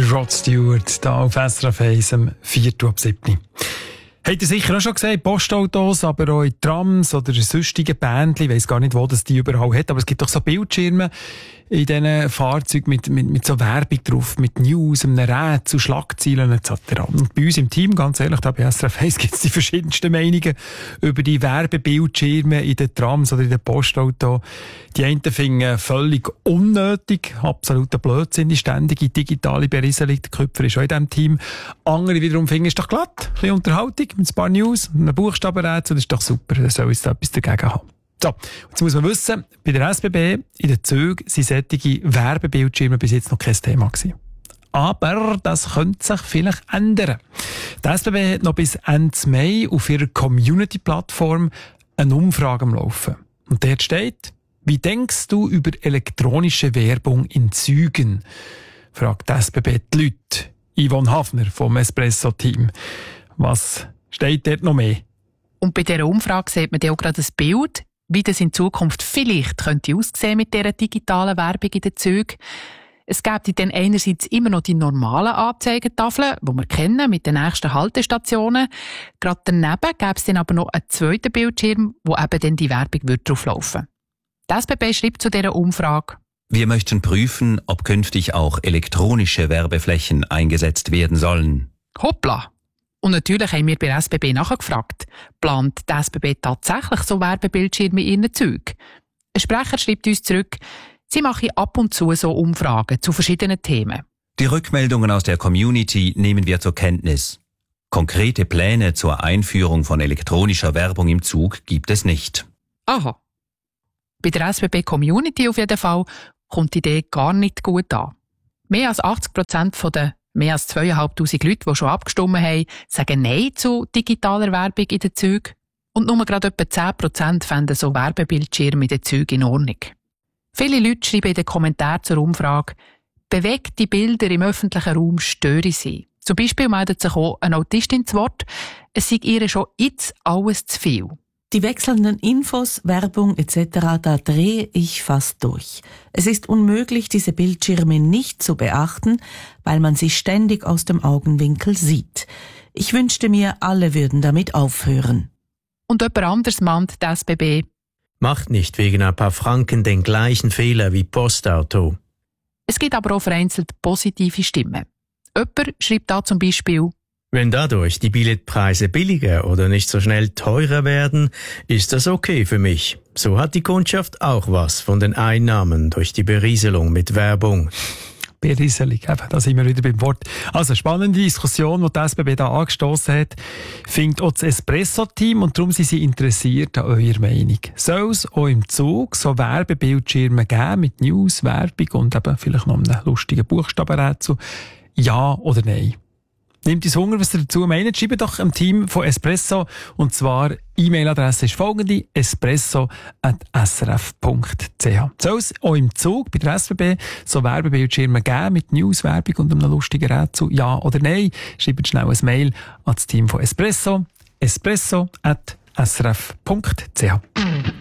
Rod Stewart, hier auf SRF 1 am 4.7. Habt ihr sicher auch schon gesehen, Postautos, aber auch in Trams oder sonstigen Bändchen, ich weiss gar nicht, wo das die überall hat, aber es gibt doch so Bildschirme in diesen Fahrzeugen mit so Werbung drauf, mit News, einem Rätsel, Schlagzeilen etc. Und bei uns im Team, ganz ehrlich, da bei SRF 1 gibt es die verschiedensten Meinungen über die Werbebildschirme in den Trams oder in den Postautos. Die einen finden völlig unnötig, absoluter Blödsinn, die ständige digitale Berieselung. Der Köpfer ist auch in diesem Team. Andere wiederum finden, ist doch glatt, ein bisschen Unterhaltung mit ein paar News, einem Buchstabenrätsel, das ist doch super, da soll es da etwas dagegen haben. So, jetzt muss man wissen, bei der SBB in den Zügen sind solche Werbebildschirme bis jetzt noch kein Thema gewesen. Aber das könnte sich vielleicht ändern. Die SBB hat noch bis Ende Mai auf ihrer Community-Plattform eine Umfrage am Laufen. Und dort steht: Wie denkst du über elektronische Werbung in Zügen? Fragt die SBB die Leute. Yvonne Hafner vom Espresso-Team. Was steht dort noch mehr? Und bei dieser Umfrage sieht man auch gerade ein Bild, wie das in Zukunft vielleicht könnte aussehen mit dieser digitalen Werbung in den Zügen. Es gibt dann einerseits immer noch die normalen Anzeigetafeln, die wir kennen, mit den nächsten Haltestationen. Gerade daneben gäbe es dann aber noch einen zweiten Bildschirm, wo eben dann die Werbung drauflaufen würde. Die SBB schreibt zu dieser Umfrage: Wir möchten prüfen, ob künftig auch elektronische Werbeflächen eingesetzt werden sollen. Hoppla! Und natürlich haben wir bei der SBB nachgefragt, plant die SBB tatsächlich so Werbebildschirme in ihren Zügen? Ein Sprecher schreibt uns zurück, sie machen ab und zu so Umfragen zu verschiedenen Themen. Die Rückmeldungen aus der Community nehmen wir zur Kenntnis. Konkrete Pläne zur Einführung von elektronischer Werbung im Zug gibt es nicht. Aha. Bei der SBB Community auf jeden Fall kommt die Idee gar nicht gut an. Mehr als 80% von den mehr als 2500 Leute, die schon abgestimmt haben, sagen Nein zu digitaler Werbung in den Zügen. Und nur gerade etwa 10% fänden so Werbebildschirme in den Zügen in Ordnung. Viele Leute schreiben in den Kommentaren zur Umfrage, bewegte Bilder im öffentlichen Raum stören sie. Zum Beispiel meldet sich auch eine Autistin zu Wort, es sei ihr schon jetzt alles zu viel. Die wechselnden Infos, Werbung etc., da drehe ich fast durch. Es ist unmöglich, diese Bildschirme nicht zu beachten, weil man sie ständig aus dem Augenwinkel sieht. Ich wünschte mir, alle würden damit aufhören. Und jemand anderes mahnt die SBB: Macht nicht wegen ein paar Franken den gleichen Fehler wie Postauto. Es gibt aber auch vereinzelt positive Stimmen. Jemand schreibt da zum Beispiel: Wenn dadurch die Billetpreise billiger oder nicht so schnell teurer werden, ist das okay für mich. So hat die Kundschaft auch was von den Einnahmen durch die Berieselung mit Werbung. Berieselung, da sind wir wieder beim Wort. Also, spannende Diskussion, die die SBB da angestossen hat, findet auch das Espresso-Team und darum sind sie interessiert an eurer Meinung. Soll es auch im Zug so Werbebildschirme geben mit News, Werbung und eben vielleicht noch einem lustigen Buchstabenrätsel? Ja oder nein? Nehmt uns Hunger, was ihr dazu meint. Schreibt doch am Team von Espresso. Und zwar, E-Mail-Adresse ist folgende: espresso@srf.ch. Soll es auch im Zug bei der SBB so Werbebildschirme geben mit News, Werbung und einem lustigen Rätsel? Ja oder nein? Schreibt schnell ein Mail an das Team von Espresso. espresso@srf.ch.